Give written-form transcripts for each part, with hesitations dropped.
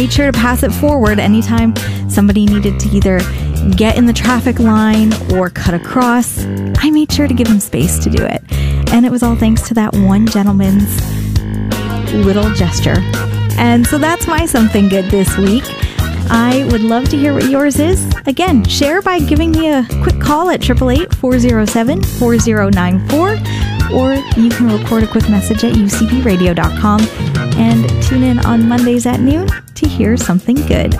Made sure to pass it forward anytime somebody needed to either get in the traffic line or cut across. I made sure to give him space to do it. And it was all thanks to that one gentleman's little gesture. And so that's my something good this week. I would love to hear what yours is. Again, share by giving me a quick call at 888-407-4094, or you can record a quick message at ucbradio.com and tune in on Mondays at noon to hear something good.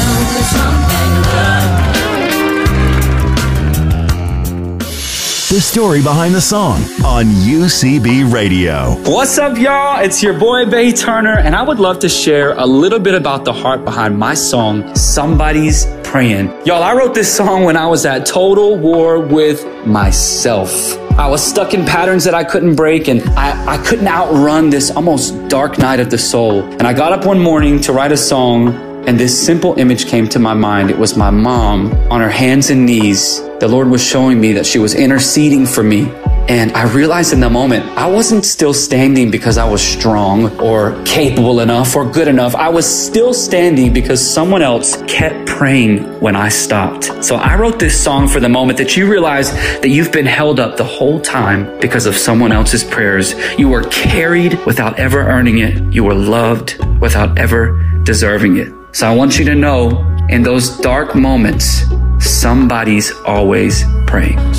The story behind the song on UCB Radio. What's up, y'all? It's your boy, Bay Turner, and I would love to share a little bit about the heart behind my song, Somebody's Praying. Y'all, I wrote this song when I was at total war with myself. I was stuck in patterns that I couldn't break, and I couldn't outrun this almost dark night of the soul. And I got up one morning to write a song, and this simple image came to my mind. It was my mom on her hands and knees. The Lord was showing me that she was interceding for me. And I realized in the moment, I wasn't still standing because I was strong or capable enough or good enough. I was still standing because someone else kept praying when I stopped. So I wrote this song for the moment that you realize that you've been held up the whole time because of someone else's prayers. You were carried without ever earning it. You were loved without ever deserving it. So I want you to know, in those dark moments, somebody's always praying.